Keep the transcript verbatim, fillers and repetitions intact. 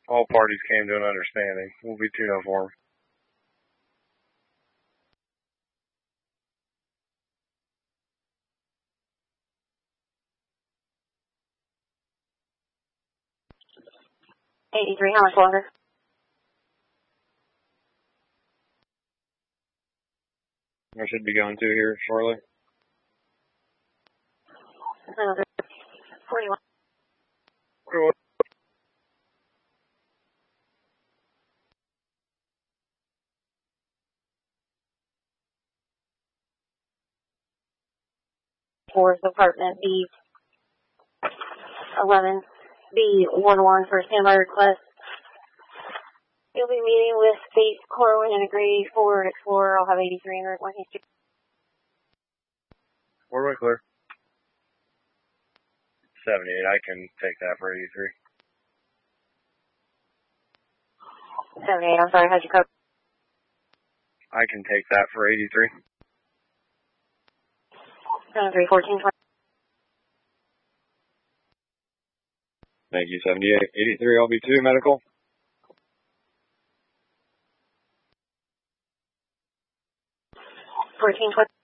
All parties came to an understanding. We'll be two oh for 'em. eighty-three, how much longer? I should be going to here shortly. forty-one. forty-one. Fourth Apartment B eleven B one one for standby request. You'll be meeting with Space Corwin and Agree Forward Explorer. I'll have eighty-three in Route one eighty-two. Forward clear. seventy-eight, I can take that for eighty-three. seventy-eight, I'm sorry, how'd you cope? I can take that for eighty-three. seventy-three, fourteen, twenty. Thank you, seventy-eight. eighty-three, L B two, medical. fourteen, twenty.